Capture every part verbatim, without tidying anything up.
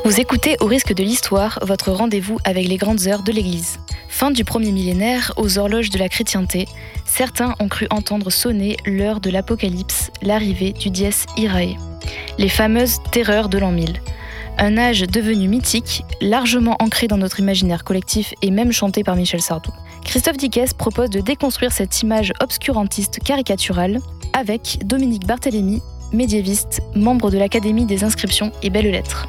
Vous écoutez Au risque de l'histoire, votre rendez-vous avec les grandes heures de l'Église. Fin du premier millénaire, aux horloges de la chrétienté, certains ont cru entendre sonner l'heure de l'Apocalypse, l'arrivée du Dies Irae. Les fameuses terreurs de l'an mille. Un âge devenu mythique, largement ancré dans notre imaginaire collectif et même chanté par Michel Sardou. Christophe Dickès propose de déconstruire cette image obscurantiste caricaturale avec Dominique Barthélémy, médiéviste, membre de l'Académie des inscriptions et belles-lettres.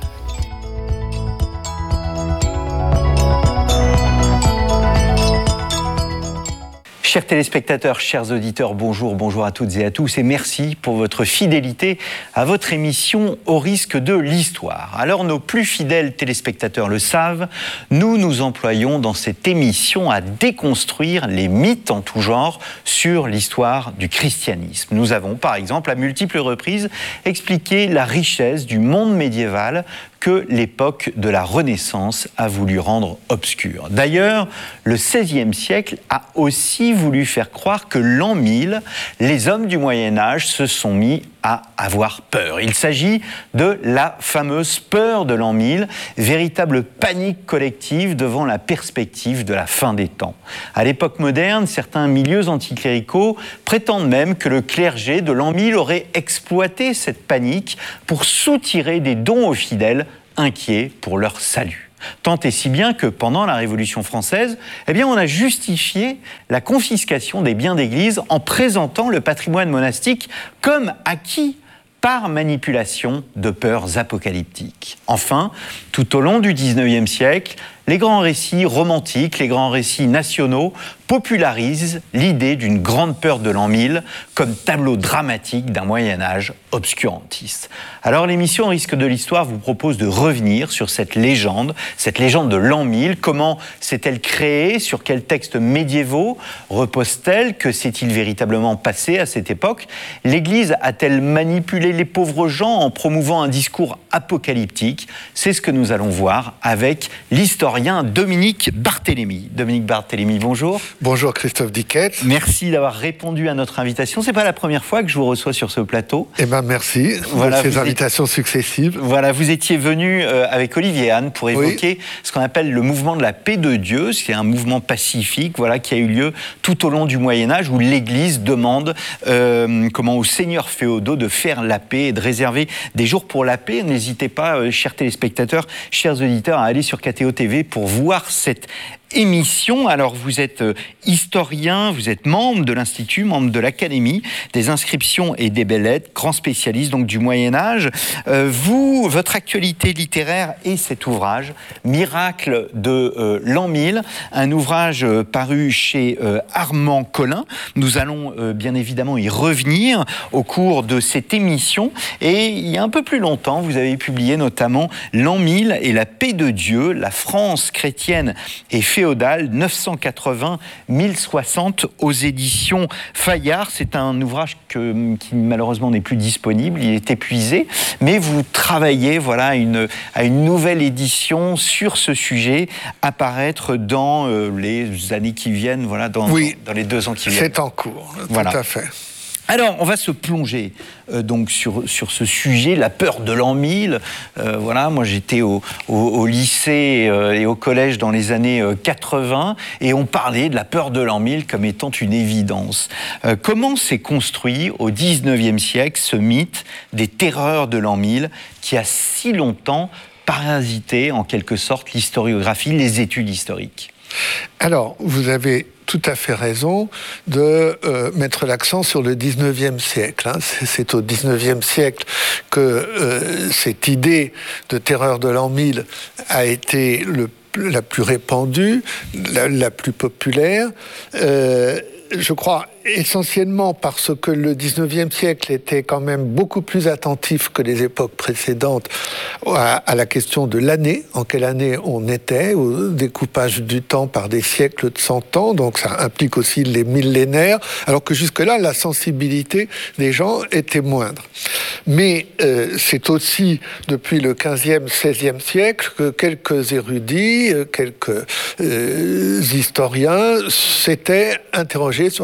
Chers téléspectateurs, chers auditeurs, bonjour, bonjour à toutes et à tous et merci pour votre fidélité à votre émission Au risque de l'histoire. Alors nos plus fidèles téléspectateurs le savent, nous nous employons dans cette émission à déconstruire les mythes en tout genre sur l'histoire du christianisme. Nous avons par exemple à multiples reprises expliqué la richesse du monde médiéval que l'époque de la Renaissance a voulu rendre obscure. D'ailleurs, le seizième siècle a aussi voulu faire croire que l'an mille, les hommes du Moyen-Âge se sont mis à avoir peur. Il s'agit de la fameuse peur de l'an mille, véritable panique collective devant la perspective de la fin des temps. À l'époque moderne, certains milieux anticléricaux prétendent même que le clergé de l'an mille aurait exploité cette panique pour soutirer des dons aux fidèles inquiets pour leur salut. Tant et si bien que pendant la Révolution française, eh bien, on a justifié la confiscation des biens d'église en présentant le patrimoine monastique comme acquis par manipulation de peurs apocalyptiques. Enfin, tout au long du dix-neuvième siècle, les grands récits romantiques, les grands récits nationaux popularisent l'idée d'une grande peur de l'an mille comme tableau dramatique d'un Moyen-Âge obscurantiste. Alors l'émission Risque de l'Histoire vous propose de revenir sur cette légende, cette légende de l'an mille. Comment s'est-elle créée? Sur quels textes médiévaux repose-t-elle? Que s'est-il véritablement passé à cette époque? L'Église a-t-elle manipulé les pauvres gens en promouvant un discours apocalyptique? C'est ce que nous allons voir avec l'historien Dominique Barthélémy. Dominique Barthélémy, bonjour. Bonjour Christophe Dickès. Merci d'avoir répondu à notre invitation. C'est pas la première fois que je vous reçois sur ce plateau. Eh bien, merci voilà, de ces invitations étiez... successives. Voilà, vous étiez venu euh, avec Olivier Anne pour évoquer oui. ce qu'on appelle le mouvement de la paix de Dieu. C'est un mouvement pacifique, voilà, qui a eu lieu tout au long du Moyen-Âge où l'Église demande euh, comment aux seigneurs féodaux de faire la paix et de réserver des jours pour la paix. N'hésitez pas, euh, chers téléspectateurs, chers auditeurs, à aller sur K T O T V pour voir cette émission. Alors, vous êtes historien, vous êtes membre de l'Institut, membre de l'Académie des inscriptions et des belles-lettres, grand spécialiste donc du Moyen-Âge. Euh, vous, votre actualité littéraire est cet ouvrage, Miracle de euh, l'an mille, un ouvrage euh, paru chez euh, Armand Collin. Nous allons euh, bien évidemment y revenir au cours de cette émission. Et il y a un peu plus longtemps, vous avez publié notamment L'an mille et la paix de Dieu, la France chrétienne et féodale, neuf cent quatre-vingts à mille soixante aux éditions Fayard. C'est un ouvrage que, qui malheureusement n'est plus disponible, il est épuisé, mais vous travaillez voilà, à, une, à une nouvelle édition sur ce sujet, à paraître dans euh, les années qui viennent, voilà, dans, oui, dans, dans les deux ans qui viennent. C'est en cours, voilà. Tout à fait. Alors, on va se plonger euh, donc sur, sur ce sujet, la peur de l'an mille. Euh, voilà, moi j'étais au, au, au lycée euh, et au collège dans les années euh, quatre-vingts et on parlait de la peur de l'an mille comme étant une évidence. Euh, comment s'est construit au dix-neuvième siècle ce mythe des terreurs de l'an mille qui a si longtemps parasité en quelque sorte l'historiographie, les études historiques? Alors, vous avez tout à fait raison de euh, mettre l'accent sur le dix-neuvième siècle. Hein. C'est, c'est au dix-neuvième siècle que euh, cette idée de terreur de l'an mille a été le, la plus répandue, la, la plus populaire. Euh, je crois essentiellement parce que le dix-neuvième siècle était quand même beaucoup plus attentif que les époques précédentes à, à la question de l'année, en quelle année on était, au découpage du temps par des siècles de cent ans, donc ça implique aussi les millénaires, alors que jusque-là, la sensibilité des gens était moindre. Mais euh, c'est aussi depuis le quinzième, seizième siècle que quelques érudits, quelques euh, historiens s'étaient interrogés sur la possibilité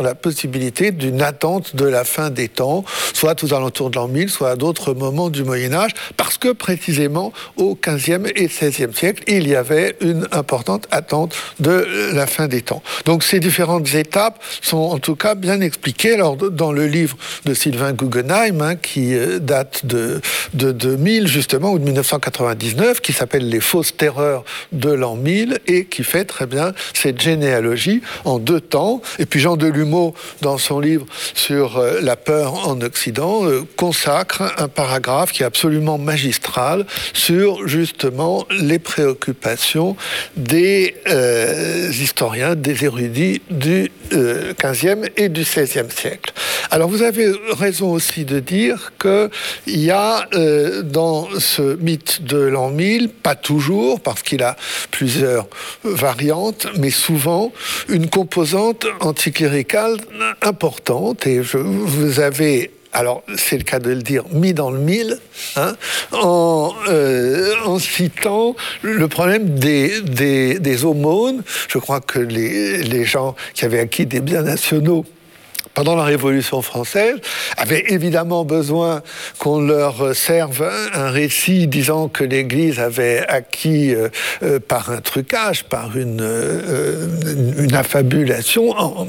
possibilité d'une attente de la fin des temps, soit aux alentours de l'an mille, soit à d'autres moments du Moyen-Âge, parce que précisément au quinzième et seizième siècle, il y avait une importante attente de la fin des temps. Donc ces différentes étapes sont en tout cas bien expliquées. Alors, dans le livre de Sylvain Guggenheim, hein, qui date de, de deux mille justement, ou de mille neuf cent quatre-vingt-dix-neuf, qui s'appelle « Les fausses terreurs de l'an mille » et qui fait très bien cette généalogie en deux temps. Et puis Jean Delumeau, dans son livre sur la peur en Occident, consacre un paragraphe qui est absolument magistral sur justement les préoccupations des euh, historiens, des érudits du euh, quinzième et du seizième siècle. Alors vous avez raison aussi de dire qu'il y a euh, dans ce mythe de l'an mille, pas toujours, parce qu'il a plusieurs variantes, mais souvent une composante anticléricale importante. Et je, vous avez, alors c'est le cas de le dire, mis dans le mille, hein, en, euh, en citant le problème des, des, des aumônes. Je crois que les, les gens qui avaient acquis des biens nationaux pendant la Révolution française, avaient évidemment besoin qu'on leur serve un récit disant que l'Église avait acquis euh, euh, par un trucage, par une, euh, une affabulation, en,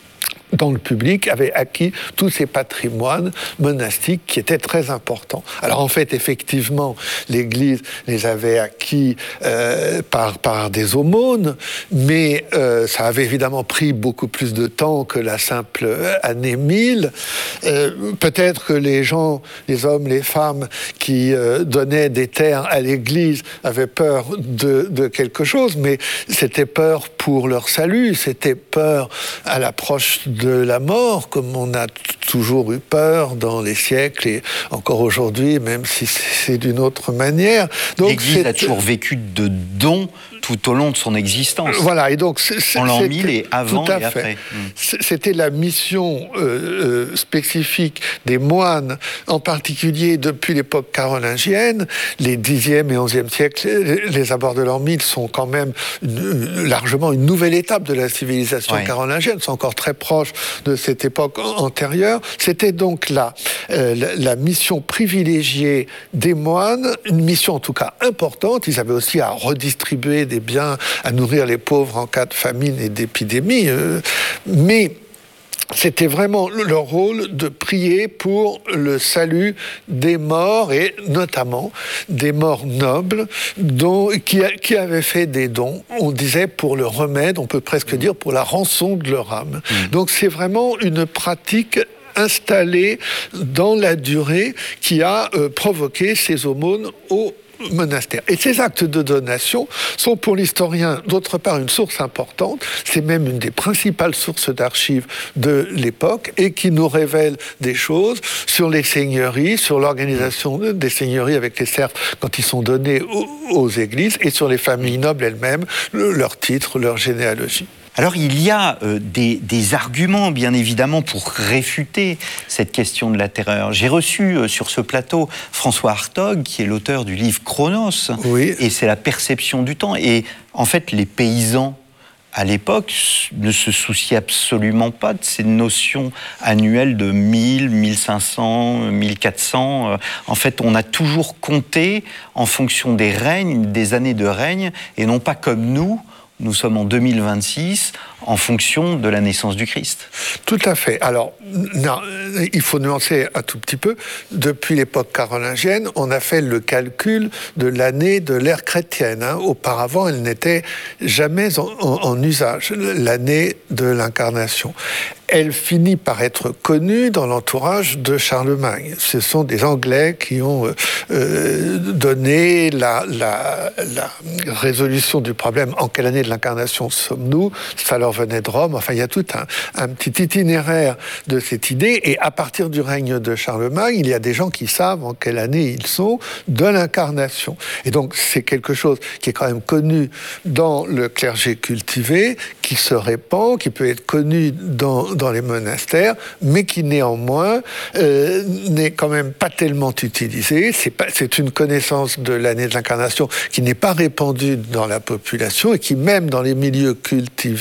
dans le public, avait acquis tous ces patrimoines monastiques qui étaient très importants. Alors en fait, effectivement, l'Église les avait acquis euh, par, par des aumônes, mais euh, ça avait évidemment pris beaucoup plus de temps que la simple année mille. Euh, peut-être que les gens, les hommes, les femmes qui euh, donnaient des terres à l'Église avaient peur de, de quelque chose, mais c'était peur pour leur salut, c'était peur à l'approche de la mort, comme on a t- toujours eu peur dans les siècles et encore aujourd'hui, même si c'est d'une autre manière. Donc, l'Église a toujours vécu de dons tout au long de son existence. Voilà, et donc c'est, c'est, en l'an mille et avant tout à et après. Fait. C'était la mission euh, euh, spécifique des moines, en particulier depuis l'époque carolingienne. Les dixième et onzième siècles, les, les abords de l'an mille sont quand même une, largement une nouvelle étape de la civilisation ouais. carolingienne, sont encore très proches de cette époque antérieure. C'était donc là euh, la, la mission privilégiée des moines, une mission en tout cas importante. Ils avaient aussi à redistribuer des biens, à nourrir les pauvres en cas de famine et d'épidémie. Euh, mais c'était vraiment leur rôle de prier pour le salut des morts, et notamment des morts nobles dont, qui, qui avaient fait des dons, on disait pour le remède, on peut presque dire pour la rançon de leur âme. Mmh. Donc c'est vraiment une pratique installée dans la durée qui a euh, provoqué ces aumônes au monastère. Et ces actes de donation sont pour l'historien, d'autre part, une source importante, c'est même une des principales sources d'archives de l'époque, et qui nous révèle des choses sur les seigneuries, sur l'organisation des seigneuries avec les serfs quand ils sont donnés aux, aux églises, et sur les familles nobles elles-mêmes, le, leurs titres, leur généalogie. Alors, il y a euh, des, des arguments, bien évidemment, pour réfuter cette question de la terreur. J'ai reçu euh, sur ce plateau François Hartog, qui est l'auteur du livre Chronos, oui. et c'est la perception du temps. Et en fait, les paysans, à l'époque, ne se souciaient absolument pas de ces notions annuelles de mille, mille cinq cents, mille quatre cents. En fait, on a toujours compté en fonction des règnes, des années de règne, et non pas comme nous. Nous sommes en deux mille vingt-six, en fonction de la naissance du Christ. Tout à fait. Alors, non, il faut nuancer un tout petit peu. Depuis l'époque carolingienne, on a fait le calcul de l'année de l'ère chrétienne. Hein. Auparavant, elle n'était jamais en, en, en usage, l'année de l'incarnation. Elle finit par être connue dans l'entourage de Charlemagne. Ce sont des Anglais qui ont euh, donné la, la, la résolution du problème. En quelle année de l'incarnation sommes-nous ? Ça leur venait de Rome. Enfin, il y a tout un, un petit itinéraire de cette idée. Et à partir du règne de Charlemagne, il y a des gens qui savent en quelle année ils sont de l'incarnation. Et donc, c'est quelque chose qui est quand même connu dans le clergé cultivé, qui se répand, qui peut être connu dans dans les monastères, mais qui néanmoins euh, n'est quand même pas tellement utilisé. C'est, pas, c'est une connaissance de l'année de l'incarnation qui n'est pas répandue dans la population et qui, même dans les milieux cultivés,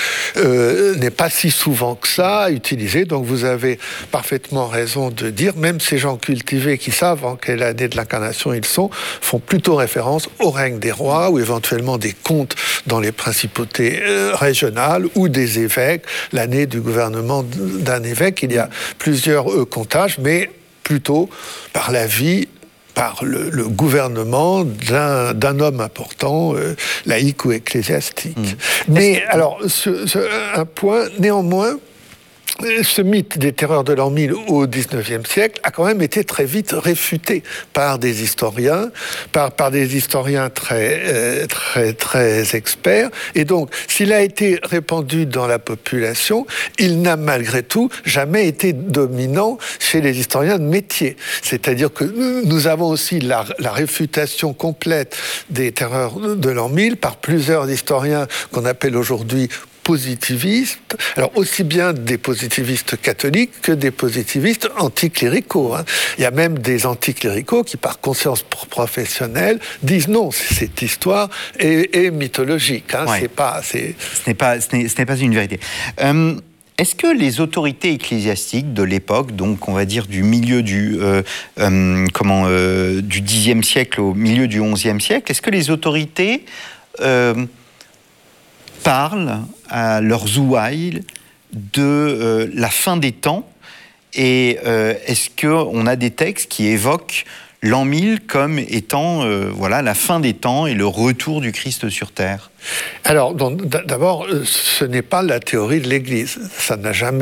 euh, n'est pas si souvent que ça utilisé. Donc vous avez parfaitement raison de dire, même ces gens cultivés qui savent en quelle année de l'incarnation ils sont, font plutôt référence au règne des rois ou éventuellement des comtes dans les principautés euh, régionales ou des évêques, l'année du gouvernement d'un évêque. Il y a plusieurs euh, comptages, mais plutôt par la vie, par le, le gouvernement d'un, d'un homme important, euh, laïque ou ecclésiastique. Mmh. Mais alors, ce, ce, un point, néanmoins, ce mythe des terreurs de l'an mille au dix-neuvième siècle a quand même été très vite réfuté par des historiens, par, par des historiens très, euh, très, très experts. Et donc, s'il a été répandu dans la population, il n'a malgré tout jamais été dominant chez les historiens de métier. C'est-à-dire que nous avons aussi la, la réfutation complète des terreurs de l'an mille par plusieurs historiens qu'on appelle aujourd'hui positivistes, alors aussi bien des positivistes catholiques que des positivistes anticléricaux. Hein. Il y a même des anticléricaux qui, par conscience professionnelle, disent non, cette histoire est, est mythologique. Hein. Ouais. C'est pas, c'est... Ce n'est pas, ce n'est, ce n'est pas une vérité. Euh... Est-ce que les autorités ecclésiastiques de l'époque, donc on va dire du milieu du euh, euh, comment euh, du dixième siècle au milieu du onzième siècle, est-ce que les autorités euh, parlent à leurs ouailles de euh, la fin des temps, et euh, est-ce qu'on a des textes qui évoquent l'an mille comme étant euh, voilà, la fin des temps et le retour du Christ sur terre? Alors, donc, d'abord, ce n'est pas la théorie de l'Église. Ça n'a jamais